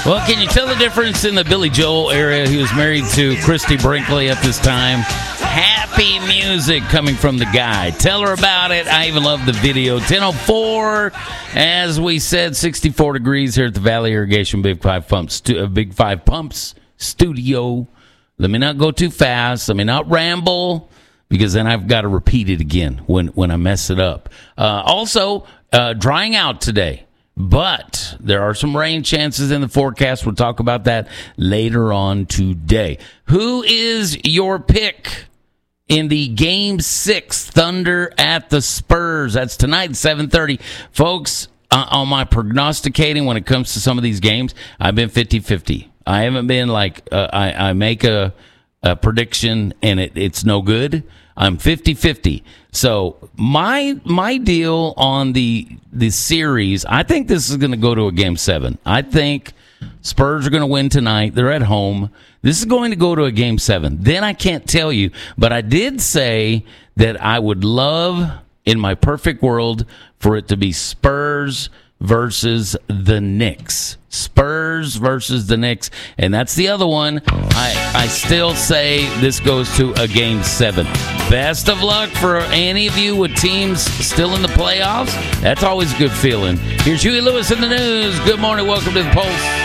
Well, can you tell the difference in the Billy Joel area? He was married to Christy Brinkley at this time. Happy music coming from the guy. Tell her about it. I even love the video. 10:04, as we said, 64 degrees here at the Valley Irrigation Big Five Pumps studio. Let me not go too fast. Let me not ramble, because then I've got to repeat it again when I mess it up. Also, drying out today. But there are some rain chances in the forecast. We'll talk about that later on today. Who is your pick in the Game 6 Thunder at the Spurs? That's tonight, 7:30. Folks, on my prognosticating when it comes to some of these games, I've been 50-50. I haven't been like I make a prediction and it's no good. I'm 50-50. So my deal on the series, I think this is going to go to a Game 7. I think Spurs are going to win tonight. They're at home. This is going to go to a Game 7. Then I can't tell you, but I did say that I would love, in my perfect world, for it to be Spurs versus the Knicks. Spurs versus the Knicks. And that's the other one. I still say this goes to a Game 7. Best of luck for any of you with teams still in the playoffs. That's always a good feeling. Here's Huey Lewis in the news. Good morning. Welcome to the Pulse.